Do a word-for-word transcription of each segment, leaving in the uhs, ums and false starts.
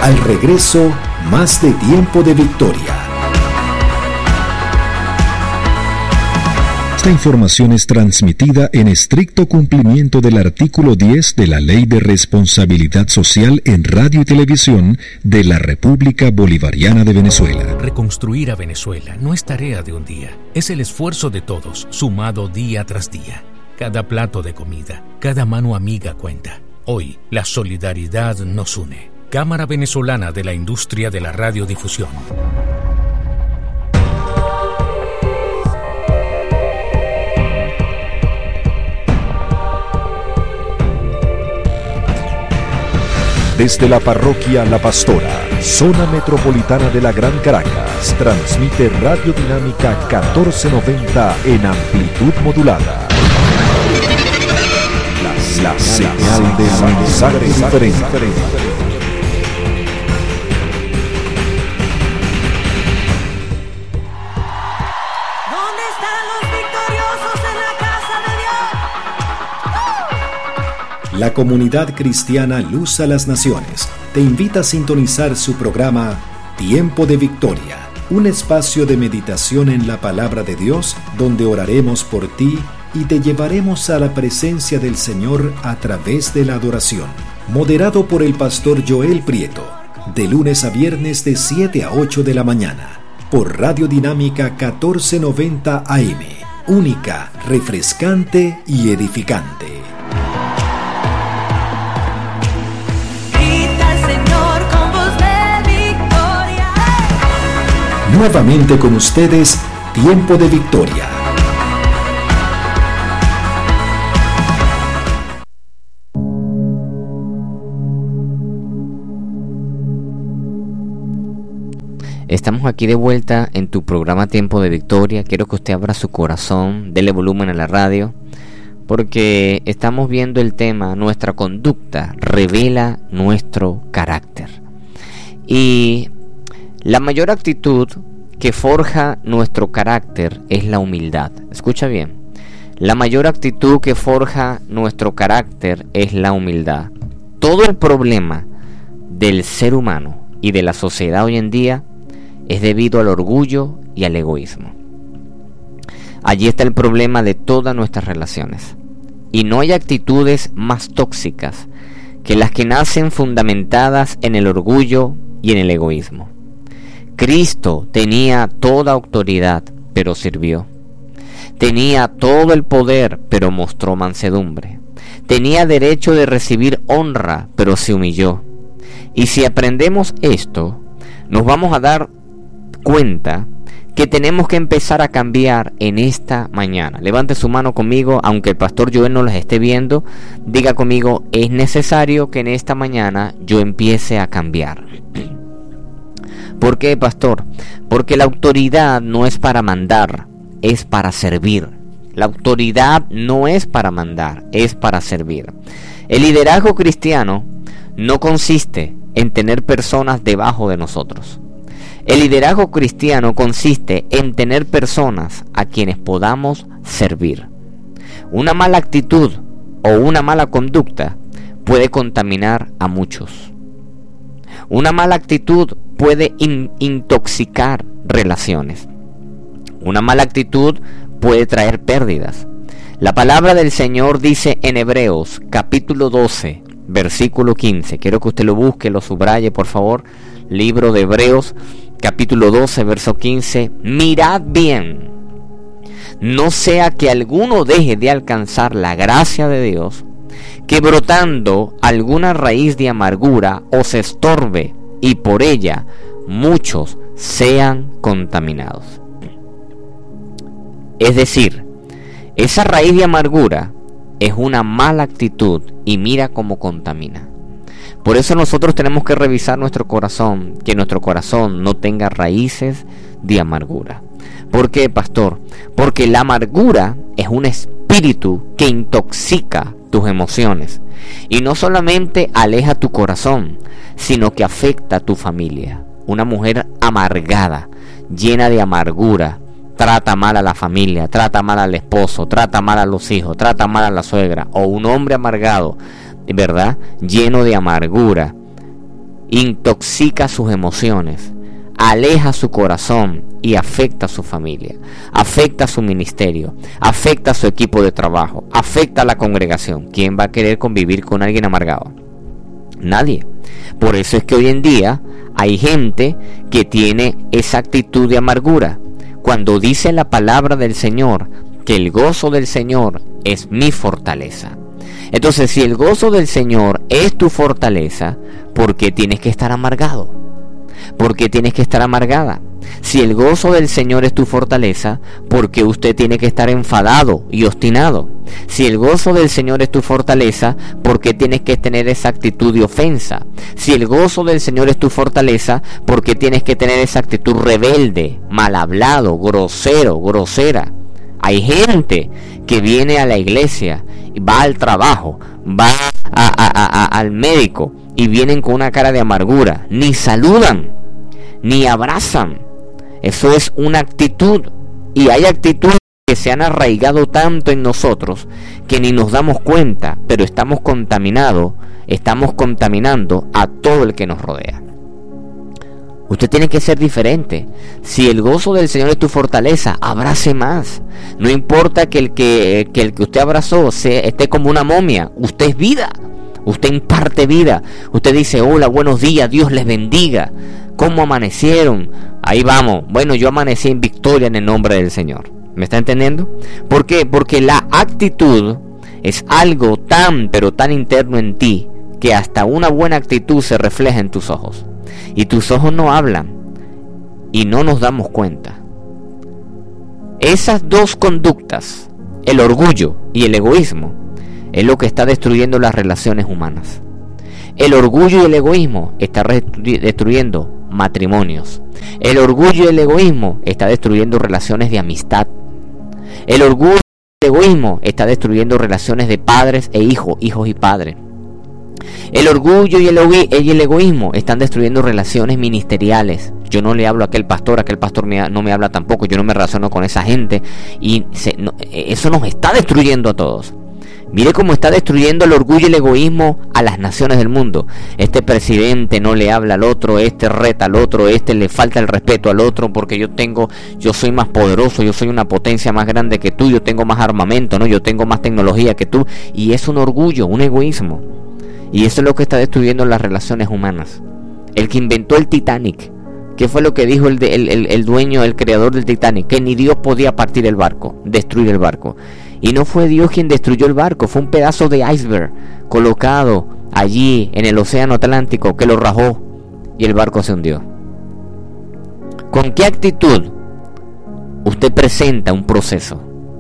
Al regreso, más de Tiempo de Victoria. Esta información es transmitida en estricto cumplimiento del artículo diez de la Ley de Responsabilidad Social en Radio y Televisión de la República Bolivariana de Venezuela. Reconstruir a Venezuela no es tarea de un día, es el esfuerzo de todos, sumado día tras día. Cada plato de comida, cada mano amiga cuenta. Hoy, la solidaridad nos une. Cámara Venezolana de la Industria de la Radiodifusión. Desde la parroquia La Pastora, zona metropolitana de la Gran Caracas, transmite Radio Dinámica catorce noventa en amplitud modulada. La, la señal del mensaje diferente. La comunidad cristiana Luz a las Naciones te invita a sintonizar su programa Tiempo de Victoria, un espacio de meditación en la palabra de Dios donde oraremos por ti y te llevaremos a la presencia del Señor a través de la adoración. Moderado por el pastor Joel Prieto, de lunes a viernes de siete a ocho de la mañana, por Radio Dinámica catorce noventa A M, única, refrescante y edificante. Nuevamente con ustedes, Tiempo de Victoria. Estamos aquí de vuelta en tu programa Tiempo de Victoria. Quiero que usted abra su corazón, dele volumen a la radio, porque estamos viendo el tema Nuestra conducta revela nuestro carácter. Y la mayor actitud que forja nuestro carácter es la humildad. Escucha bien. La mayor actitud que forja nuestro carácter es la humildad. Todo el problema del ser humano y de la sociedad hoy en día es debido al orgullo y al egoísmo. Allí está el problema de todas nuestras relaciones. Y no hay actitudes más tóxicas que las que nacen fundamentadas en el orgullo y en el egoísmo. Cristo tenía toda autoridad, pero sirvió. Tenía todo el poder, pero mostró mansedumbre. Tenía derecho de recibir honra, pero se humilló. Y si aprendemos esto, nos vamos a dar cuenta que tenemos que empezar a cambiar en esta mañana. Levante su mano conmigo, aunque el pastor Joel no las esté viendo. Diga conmigo, es necesario que en esta mañana yo empiece a cambiar. ¿Por qué, pastor? Porque la autoridad no es para mandar, es para servir. La autoridad no es para mandar, es para servir. El liderazgo cristiano no consiste en tener personas debajo de nosotros. El liderazgo cristiano consiste en tener personas a quienes podamos servir. Una mala actitud o una mala conducta puede contaminar a muchos. Una mala actitud puede in- intoxicar relaciones. Una mala actitud puede traer pérdidas. La palabra del Señor dice en Hebreos capítulo doce, versículo quince. Quiero que usted lo busque, lo subraye, por favor. Libro de Hebreos capítulo doce, verso quince. Mirad bien, no sea que alguno deje de alcanzar la gracia de Dios, que brotando alguna raíz de amargura os estorbe, y por ella muchos sean contaminados. Es decir, esa raíz de amargura es una mala actitud y mira cómo contamina. Por eso nosotros tenemos que revisar nuestro corazón, que nuestro corazón no tenga raíces de amargura. ¿Por qué, pastor? Porque la amargura es un espíritu que intoxica tus emociones y no solamente aleja tu corazón, sino que afecta a tu familia. Una mujer amargada, llena de amargura, trata mal a la familia, trata mal al esposo, trata mal a los hijos, trata mal a la suegra. O un hombre amargado, ¿verdad?, lleno de amargura intoxica sus emociones, aleja su corazón y afecta a su familia, afecta a su ministerio, afecta a su equipo de trabajo, afecta a la congregación. ¿Quién va a querer convivir con alguien amargado? Nadie. Por eso es que hoy en día hay gente que tiene esa actitud de amargura. Cuando dice la palabra del Señor que el gozo del Señor es mi fortaleza. Entonces, si el gozo del Señor es tu fortaleza, ¿por qué tienes que estar amargado? ¿Por qué tienes que estar amargada? Si el gozo del Señor es tu fortaleza, ¿por qué usted tiene que estar enfadado y obstinado? Si el gozo del Señor es tu fortaleza, ¿por qué tienes que tener esa actitud de ofensa? Si el gozo del Señor es tu fortaleza, ¿por qué tienes que tener esa actitud rebelde, mal hablado, grosero, grosera? Hay gente que viene a la iglesia, va al trabajo, va a, a, a, al médico y vienen con una cara de amargura, ni saludan, ni abrazan. Eso es una actitud, y hay actitudes que se han arraigado tanto en nosotros que ni nos damos cuenta, pero estamos contaminados, estamos contaminando a todo el que nos rodea. Usted tiene que ser diferente. Si el gozo del Señor es tu fortaleza, abrace más. No importa que el que, que, el que usted abrazó sea, esté como una momia. Usted es vida. Usted imparte vida. Usted dice, hola, buenos días, Dios les bendiga. ¿Cómo amanecieron? Ahí vamos. Bueno, yo amanecí en victoria en el nombre del Señor. ¿Me está entendiendo? ¿Por qué? Porque la actitud es algo tan, pero tan interno en ti, que hasta una buena actitud se refleja en tus ojos. Y tus ojos no hablan, y no nos damos cuenta. Esas dos conductas, el orgullo y el egoísmo, es lo que está destruyendo las relaciones humanas. El orgullo y el egoísmo está destruyendo matrimonios. El orgullo y el egoísmo está destruyendo relaciones de amistad. El orgullo y el egoísmo está destruyendo relaciones de padres e hijos, hijos y padres. El orgullo y el, y el egoísmo están destruyendo relaciones ministeriales. Yo no le hablo a aquel pastor, aquel pastor me, no me habla tampoco, yo no me relaciono con esa gente, y se, no, eso nos está destruyendo a todos. Mire cómo está destruyendo el orgullo y el egoísmo a las naciones del mundo. Este presidente no le habla al otro, este reta al otro, este le falta el respeto al otro porque yo tengo, yo soy más poderoso, yo soy una potencia más grande que tú, yo tengo más armamento, no, yo tengo más tecnología que tú, y es un orgullo, un egoísmo. Y eso es lo que está destruyendo las relaciones humanas. El que inventó el Titanic, ¿qué fue lo que dijo el, de, el, el, el dueño, el creador del Titanic? Que ni Dios podía partir el barco, destruir el barco. Y no fue Dios quien destruyó el barco, fue un pedazo de iceberg colocado allí en el océano Atlántico que lo rajó y el barco se hundió. ¿Con qué actitud usted presenta un proceso?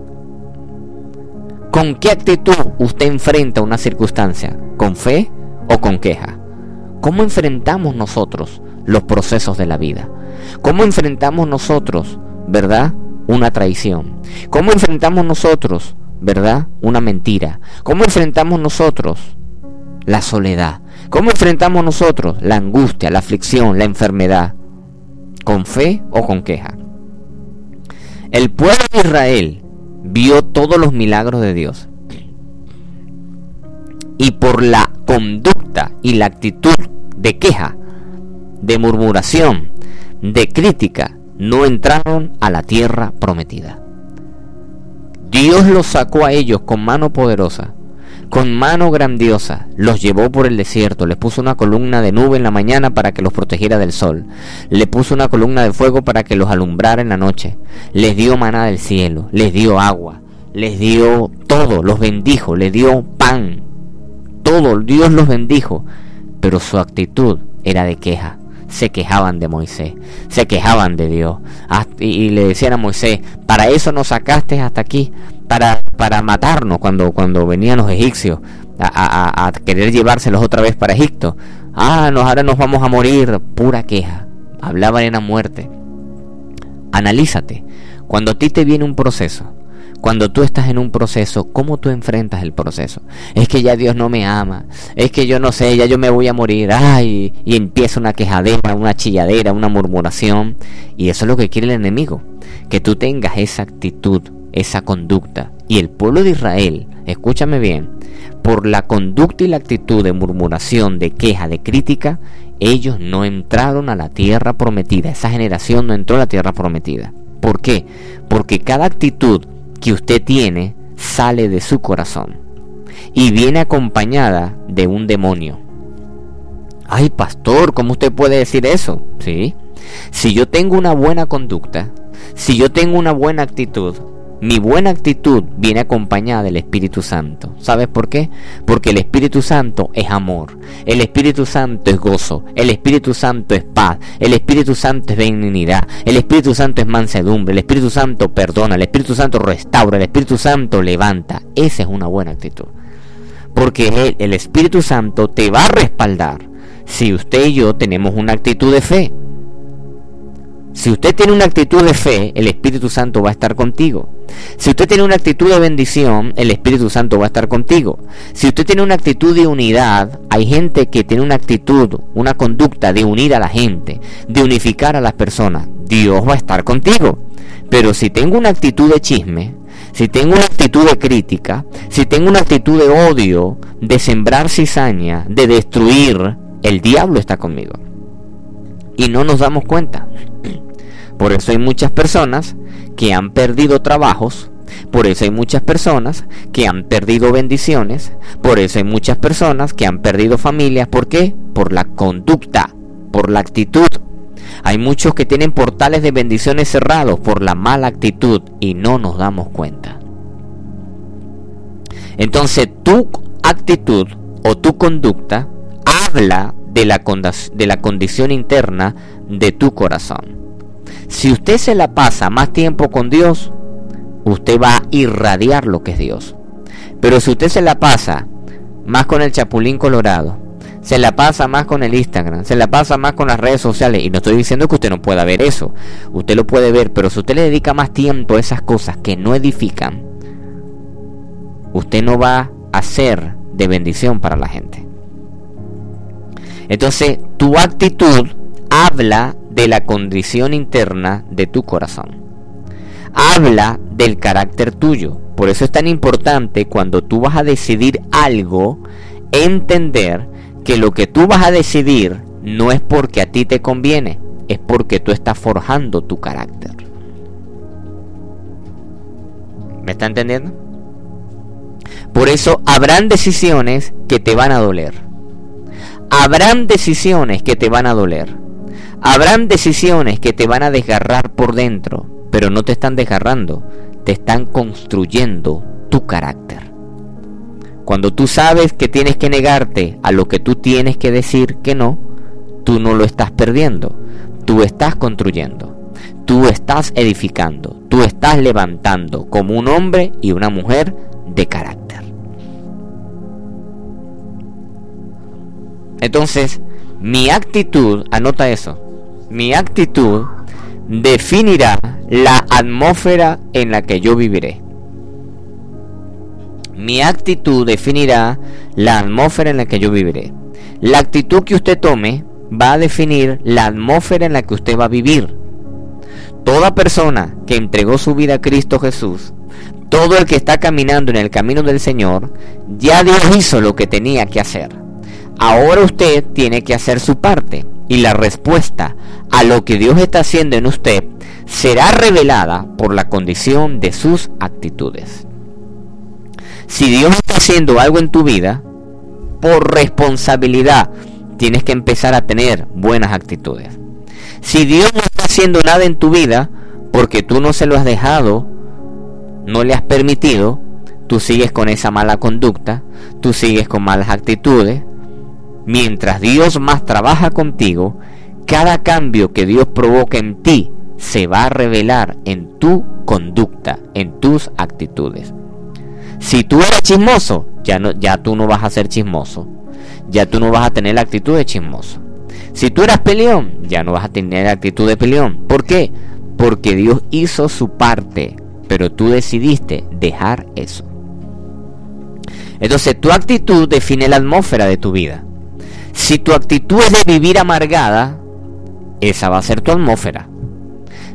¿Con qué actitud usted enfrenta una circunstancia? ¿Con fe o con queja? ¿Cómo enfrentamos nosotros los procesos de la vida? ¿Cómo enfrentamos nosotros, verdad, una traición? ¿Cómo enfrentamos nosotros, verdad, una mentira? ¿Cómo enfrentamos nosotros la soledad? ¿Cómo enfrentamos nosotros la angustia, la aflicción, la enfermedad? ¿Con fe o con queja? El pueblo de Israel vio todos los milagros de Dios, y por la conducta y la actitud de queja, de murmuración, de crítica, no entraron a la tierra prometida. Dios los sacó a ellos con mano poderosa, con mano grandiosa, los llevó por el desierto, les puso una columna de nube en la mañana para que los protegiera del sol, le puso una columna de fuego para que los alumbrara en la noche, les dio maná del cielo, les dio agua, les dio todo, los bendijo, les dio pan, todo, Dios los bendijo, pero su actitud era de queja. Se quejaban de Moisés, se quejaban de Dios, y le decían a Moisés, para eso nos sacaste hasta aquí, para, para matarnos cuando, cuando venían los egipcios a, a, a querer llevárselos otra vez para Egipto. Ah, nos, ahora nos vamos a morir. Pura queja, hablaban en la muerte. Analízate, cuando a ti te viene un proceso, cuando tú estás en un proceso, ¿cómo tú enfrentas el proceso? Es que ya Dios no me ama, es que yo no sé, ya yo me voy a morir, ay, y empieza una quejadera, una chilladera, una murmuración, y eso es lo que quiere el enemigo, que tú tengas esa actitud, esa conducta, y el pueblo de Israel, escúchame bien, por la conducta y la actitud de murmuración, de queja, de crítica, ellos no entraron a la tierra prometida. Esa generación no entró a la tierra prometida. ¿Por qué? Porque cada actitud que usted tiene sale de su corazón y viene acompañada de un demonio. Ay, pastor, ¿cómo usted puede decir eso? Sí. Si yo tengo una buena conducta, si yo tengo una buena actitud, mi buena actitud viene acompañada del Espíritu Santo. ¿Sabes por qué? Porque el Espíritu Santo es amor, el Espíritu Santo es gozo, el Espíritu Santo es paz, el Espíritu Santo es benignidad, el Espíritu Santo es mansedumbre, el Espíritu Santo perdona, el Espíritu Santo restaura, el Espíritu Santo levanta. Esa es una buena actitud. Porque el, el Espíritu Santo te va a respaldar si usted y yo tenemos una actitud de fe. Si usted tiene una actitud de fe, el Espíritu Santo va a estar contigo. Si usted tiene una actitud de bendición, el Espíritu Santo va a estar contigo. Si usted tiene una actitud de unidad, hay gente que tiene una actitud, una conducta de unir a la gente, de unificar a las personas. Dios va a estar contigo. Pero si tengo una actitud de chisme, si tengo una actitud de crítica, si tengo una actitud de odio, de sembrar cizaña, de destruir, el diablo está conmigo. Y no nos damos cuenta. Por eso hay muchas personas que han perdido trabajos, por eso hay muchas personas que han perdido bendiciones, por eso hay muchas personas que han perdido familias. ¿Por qué? Por la conducta, por la actitud. Hay muchos que tienen portales de bendiciones cerrados por la mala actitud y no nos damos cuenta. Entonces tu actitud o tu conducta habla de la, de la condición interna de tu corazón. Si usted se la pasa más tiempo con Dios, usted va a irradiar lo que es Dios. Pero si usted se la pasa más con el chapulín colorado, se la pasa más con el Instagram, se la pasa más con las redes sociales, y no estoy diciendo que usted no pueda ver eso, usted lo puede ver, pero si usted le dedica más tiempo a esas cosas que no edifican, usted no va a ser de bendición para la gente. Entonces, tu actitud habla de la condición interna de tu corazón. Habla del carácter tuyo. Por eso es tan importante cuando tú vas a decidir algo, entender que lo que tú vas a decidir no es porque a ti te conviene, es porque tú estás forjando tu carácter. ¿Me está entendiendo? Por eso habrán decisiones que te van a doler. Habrán decisiones que te van a doler. Habrán decisiones que te van a desgarrar por dentro, pero no te están desgarrando, te están construyendo tu carácter. Cuando tú sabes que tienes que negarte a lo que tú tienes que decir que no, tú no lo estás perdiendo, tú estás construyendo, tú estás edificando, tú estás levantando como un hombre y una mujer de carácter. Entonces, mi actitud, anota eso, mi actitud definirá la atmósfera en la que yo viviré. Mi actitud definirá la atmósfera en la que yo viviré. La actitud que usted tome va a definir la atmósfera en la que usted va a vivir. Toda persona que entregó su vida a Cristo Jesús, todo el que está caminando en el camino del Señor, ya Dios hizo lo que tenía que hacer. Ahora usted tiene que hacer su parte, y la respuesta a lo que Dios está haciendo en usted será revelada por la condición de sus actitudes. Si Dios está haciendo algo en tu vida, por responsabilidad tienes que empezar a tener buenas actitudes. Si Dios no está haciendo nada en tu vida, porque tú no se lo has dejado, no le has permitido, tú sigues con esa mala conducta, tú sigues con malas actitudes. Mientras Dios más trabaja contigo, cada cambio que Dios provoca en ti se va a revelar en tu conducta, en tus actitudes. Si tú eres chismoso, ya, no, ya tú no vas a ser chismoso, ya tú no vas a tener la actitud de chismoso. Si tú eras peleón, ya no vas a tener la actitud de peleón. ¿Por qué? Porque Dios hizo su parte, pero tú decidiste dejar eso. Entonces tu actitud define la atmósfera de tu vida. Si tu actitud es de vivir amargada, esa va a ser tu atmósfera.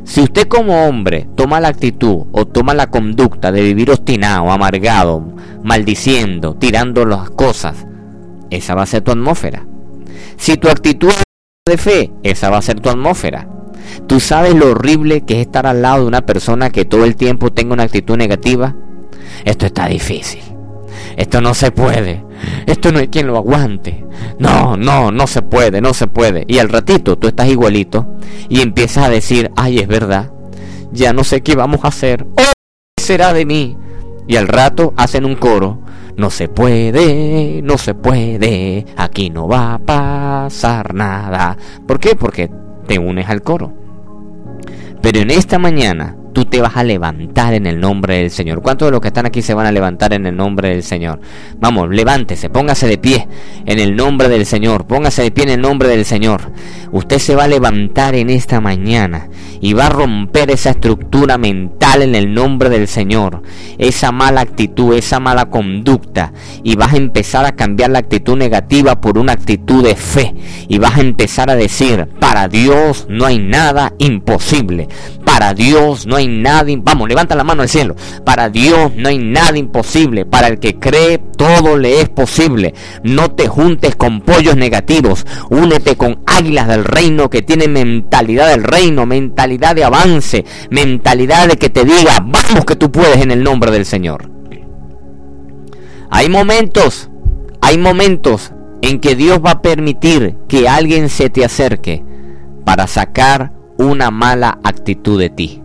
Si usted como hombre toma la actitud o toma la conducta de vivir obstinado, amargado, maldiciendo, tirando las cosas, esa va a ser tu atmósfera. Si tu actitud es de fe, esa va a ser tu atmósfera. ¿Tú sabes lo horrible que es estar al lado de una persona que todo el tiempo tenga una actitud negativa? Esto está difícil. Esto no se puede. Esto no hay quien lo aguante. No, no, no se puede, no se puede. Y al ratito tú estás igualito y empiezas a decir, ay, es verdad, ya no sé qué vamos a hacer. Oh, ¿qué será de mí? Y al rato hacen un coro. No se puede, no se puede, aquí no va a pasar nada. ¿Por qué? Porque te unes al coro. Pero en esta mañana tú te vas a levantar en el nombre del Señor. ¿Cuántos de los que están aquí se van a levantar en el nombre del Señor? Vamos, levántese, póngase de pie en el nombre del Señor. Póngase de pie en el nombre del Señor. Usted se va a levantar en esta mañana y va a romper esa estructura mental en el nombre del Señor. Esa mala actitud, esa mala conducta. Y vas a empezar a cambiar la actitud negativa por una actitud de fe. Y vas a empezar a decir, para Dios no hay nada imposible. Para Dios no hay nada, vamos, levanta la mano al cielo. Para Dios no hay nada imposible. Para el que cree, todo le es posible. No te juntes con pollos negativos. Únete con águilas del reino que tienen mentalidad del reino, mentalidad de avance, mentalidad de que te diga, vamos que tú puedes en el nombre del Señor. Hay momentos, hay momentos en que Dios va a permitir que alguien se te acerque para sacar una mala actitud de ti.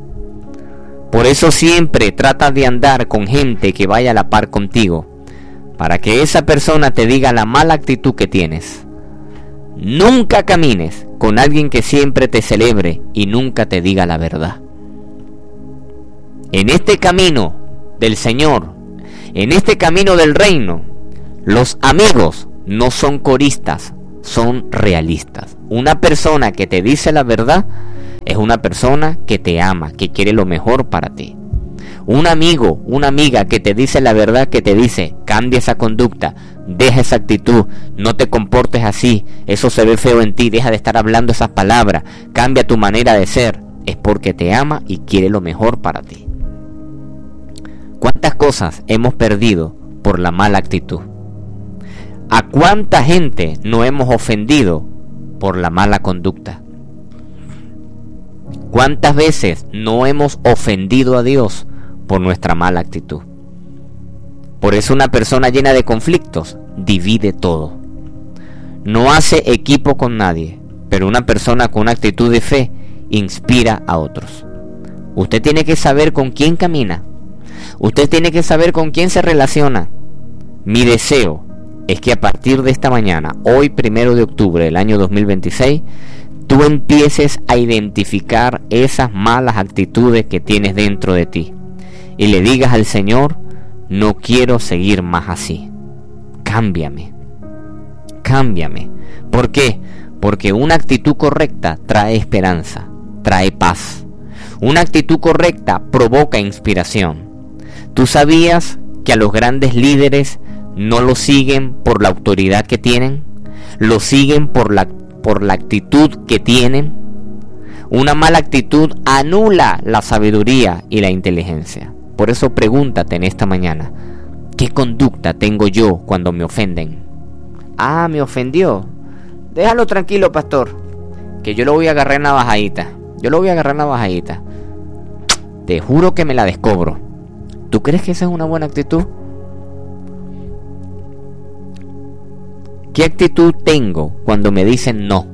Por eso siempre trata de andar con gente que vaya a la par contigo, para que esa persona te diga la mala actitud que tienes. Nunca camines con alguien que siempre te celebre y nunca te diga la verdad. En este camino del Señor, en este camino del reino, los amigos no son coristas, son realistas. Una persona que te dice la verdad es una persona que te ama, que quiere lo mejor para ti. Un amigo, una amiga que te dice la verdad, que te dice, cambia esa conducta, deja esa actitud, no te comportes así, eso se ve feo en ti, deja de estar hablando esas palabras, cambia tu manera de ser, es porque te ama y quiere lo mejor para ti. ¿Cuántas cosas hemos perdido por la mala actitud? ¿A cuánta gente no hemos ofendido por la mala conducta? ¿Cuántas veces no hemos ofendido a Dios por nuestra mala actitud? Por eso una persona llena de conflictos divide todo. No hace equipo con nadie, pero una persona con una actitud de fe inspira a otros. Usted tiene que saber con quién camina. Usted tiene que saber con quién se relaciona. Mi deseo es que a partir de esta mañana, hoy primero de octubre del año dos mil veintiséis, tú empieces a identificar esas malas actitudes que tienes dentro de ti y le digas al Señor, no quiero seguir más así, cámbiame, cámbiame. ¿Por qué? Porque una actitud correcta trae esperanza, trae paz. Una actitud correcta provoca inspiración. ¿Tú sabías que a los grandes líderes no lo siguen por la autoridad que tienen? Lo siguen por la por la actitud que tienen. Una mala actitud anula la sabiduría y la inteligencia. Por eso pregúntate en esta mañana, ¿qué conducta tengo yo cuando me ofenden? Ah, me ofendió. Déjalo tranquilo, pastor, que yo lo voy a agarrar en navajadita. Yo lo voy a agarrar en navajadita. Te juro que me la descobro. ¿Tú crees que esa es una buena actitud? ¿Qué actitud tengo cuando me dicen no?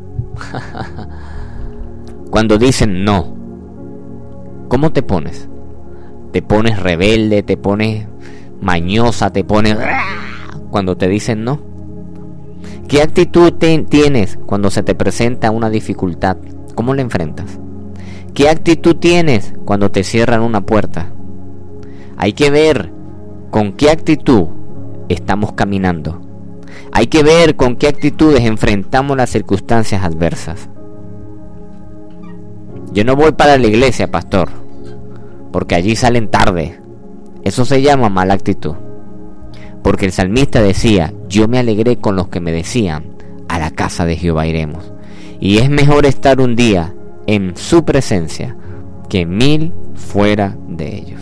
Cuando dicen no, ¿cómo te pones? ¿Te pones rebelde? ¿Te pones mañosa? ¿Te pones cuando te dicen no? ¿Qué actitud te tienes cuando se te presenta una dificultad? ¿Cómo la enfrentas? ¿Qué actitud tienes cuando te cierran una puerta? Hay que ver con qué actitud estamos caminando. Hay que ver con qué actitudes enfrentamos las circunstancias adversas. Yo no voy para la iglesia, pastor, porque allí salen tarde. Eso se llama mala actitud. Porque el salmista decía, yo me alegré con los que me decían, a la casa de Jehová iremos. Y es mejor estar un día en su presencia que mil fuera de ellos.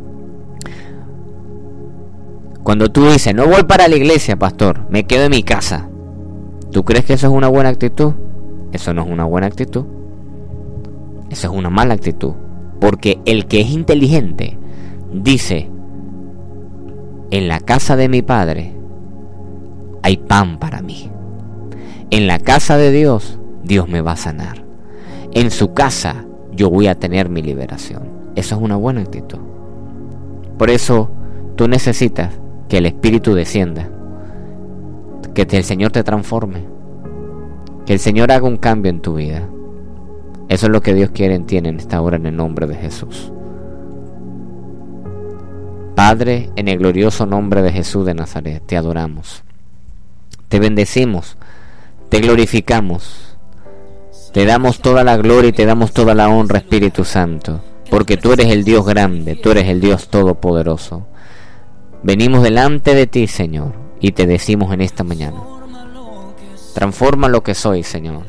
Cuando tú dices, no voy para la iglesia, pastor, me quedo en mi casa, ¿tú crees que eso es una buena actitud? Eso no es una buena actitud. Eso es una mala actitud. Porque el que es inteligente dice, en la casa de mi Padre hay pan para mí. En la casa de Dios, Dios me va a sanar. En su casa yo voy a tener mi liberación. Eso es una buena actitud. Por eso tú necesitas que el Espíritu descienda, que el Señor te transforme, que el Señor haga un cambio en tu vida. Eso es lo que Dios quiere en ti en esta hora, en el nombre de Jesús. Padre, en el glorioso nombre de Jesús de Nazaret, te adoramos, te bendecimos, te glorificamos, te damos toda la gloria y te damos toda la honra, Espíritu Santo, porque tú eres el Dios grande, tú eres el Dios todopoderoso. Venimos delante de ti, Señor, y te decimos en esta mañana, transforma lo que soy, Señor.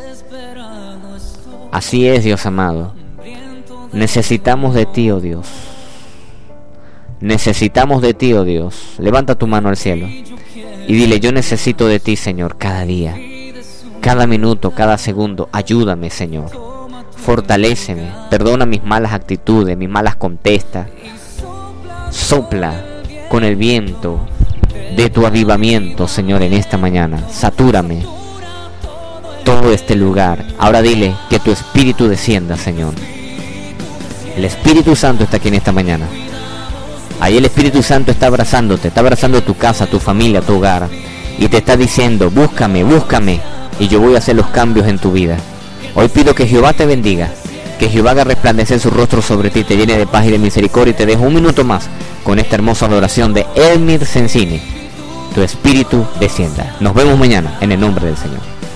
Así es, Dios amado. Necesitamos de ti, oh Dios. Necesitamos de ti, oh Dios. Levanta tu mano al cielo y dile, yo necesito de ti, Señor, cada día, cada minuto, cada segundo. Ayúdame, Señor. Fortaléceme. Perdona mis malas actitudes, mis malas contestas. Sopla con el viento de tu avivamiento, Señor, en esta mañana. Satúrame todo este lugar. Ahora dile que tu Espíritu descienda, Señor. El Espíritu Santo está aquí en esta mañana. Ahí el Espíritu Santo está abrazándote, está abrazando tu casa, tu familia, tu hogar, y te está diciendo, búscame, búscame, y yo voy a hacer los cambios en tu vida. Hoy pido que Jehová te bendiga, que Jehová haga resplandecer su rostro sobre ti, te llene de paz y de misericordia, y te dejo un minuto más con esta hermosa adoración de Elmir Cencini. Tu Espíritu descienda. Nos vemos mañana en el nombre del Señor.